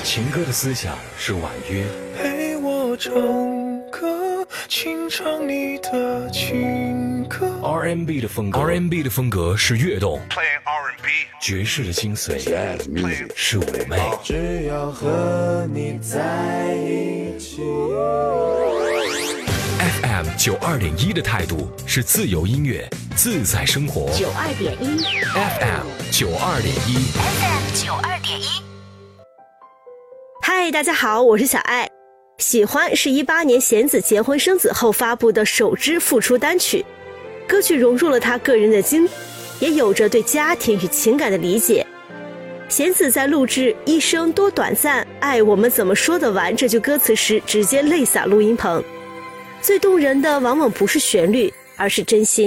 情歌的思想是婉约， 陪我唱歌，清唱你的情歌。 R&B 的风格是跃动， Playing R&B， 爵士的精髓是妩媚。 只要和你在一起。 FM 92.1的态度是自由音乐，自在生活。 92.1 FM 92.1 FM 92.1。嗨，大家好，我是小爱。喜欢是18年弦子结婚生子后发布的首支复出单曲，歌曲融入了他个人的经历，也有着对家庭与情感的理解。弦子在录制一生多短暂，爱我们怎么说得完这句歌词时直接泪洒录音棚。最动人的往往不是旋律，而是真心。